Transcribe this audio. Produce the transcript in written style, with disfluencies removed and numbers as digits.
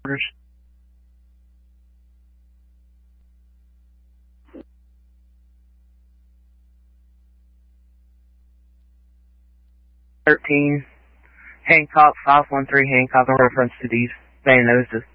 13 Hancock 513 Hancock in reference to these Van Noses.